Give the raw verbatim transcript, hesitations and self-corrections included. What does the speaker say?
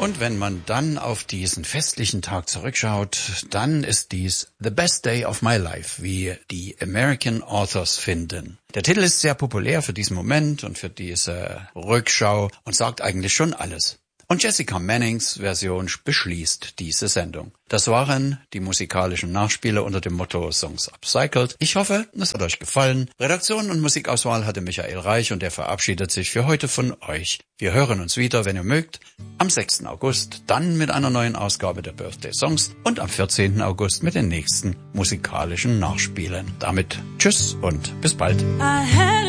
Und wenn man dann auf diesen festlichen Tag zurückschaut, dann ist dies The Best Day of My Life, wie die American Authors finden. Der Titel ist sehr populär für diesen Moment und für diese Rückschau und sagt eigentlich schon alles. Und Jessica Mannings Version beschließt diese Sendung. Das waren die musikalischen Nachspiele unter dem Motto Songs Upcycled. Ich hoffe, es hat euch gefallen. Redaktion und Musikauswahl hatte Michael Reich und er verabschiedet sich für heute von euch. Wir hören uns wieder, wenn ihr mögt, am sechsten August, dann mit einer neuen Ausgabe der Birthday Songs und am vierzehnten August mit den nächsten musikalischen Nachspielen. Damit tschüss und bis bald.